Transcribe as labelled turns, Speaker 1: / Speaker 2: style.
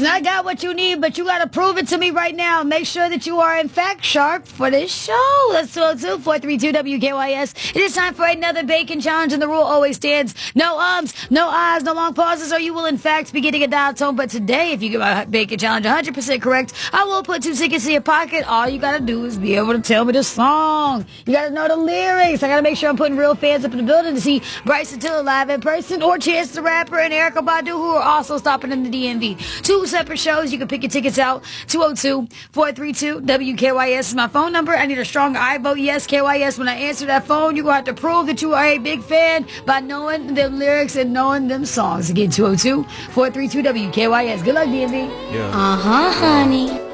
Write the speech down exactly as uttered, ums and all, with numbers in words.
Speaker 1: Listen, I got what you need, but you got to prove it to me right now. Make sure that you are, in fact, sharp for this show. Let's two oh two, four three two, W K Y S. It is time for another bacon challenge, and the rule always stands. No ums, no ahs, no long pauses, or you will, in fact, be getting a dial tone. But today, if you get my bacon challenge one hundred percent correct, I will put two tickets in your pocket. All you got to do is be able to tell me the song. You got to know the lyrics. I got to make sure I'm putting real fans up in the building to see Bryson Tiller live in person, or Chance the Rapper and Erykah Badu, who are also stopping in the D M V. Two separate shows. You can pick your tickets out. two oh two, four three two, W K Y S is my phone number. I need a strong I vote yes, K Y S. When I answer that phone, you're going to have to prove that you are a big fan by knowing them lyrics and knowing them songs. Again, two oh two, four three two, W K Y S. Good luck, D M V.
Speaker 2: Yeah.
Speaker 1: Uh-huh, honey.